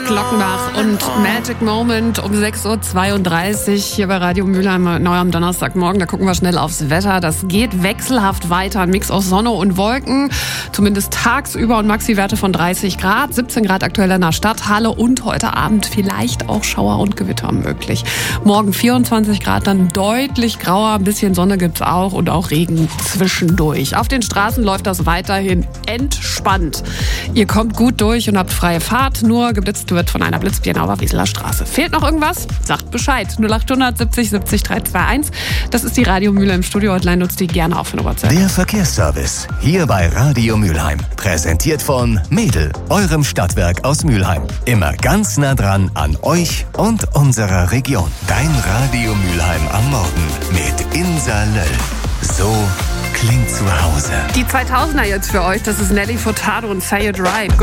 Glockenbach und Magic Moment um 6.32 Uhr hier bei Radio Mülheim, neu am Donnerstagmorgen. Da gucken wir schnell aufs Wetter. Das geht wechselhaft weiter. Ein Mix aus Sonne und Wolken, zumindest tagsüber, und Maxi-Werte von 30 Grad. 17 Grad aktuell in der Stadthalle und heute Abend vielleicht auch Schauer und Gewitter möglich. Morgen 24 Grad, dann deutlich grauer, ein bisschen Sonne gibt's auch und auch Regen zwischendurch. Auf den Straßen läuft das weiterhin entspannt. Ihr kommt gut durch und habt freie Fahrt, nur geblitzt wird von einer Blitzbirnauer Wieseler Straße. Fehlt noch irgendwas? Sagt Bescheid. 0800 70 70 321. Das ist die Radio Mülheim Studio-Hotline. Nutzt die gerne auch für eine WhatsApp. Der Verkehrsservice hier bei Radio Mülheim. Präsentiert von Mädel, eurem Stadtwerk aus Mülheim. Immer ganz nah dran an euch und unserer Region. Dein Radio Mülheim am Morgen mit Insa Löll. So klingt zu Hause. Die 2000er jetzt für euch. Das ist Nelly Furtado und Say It Right.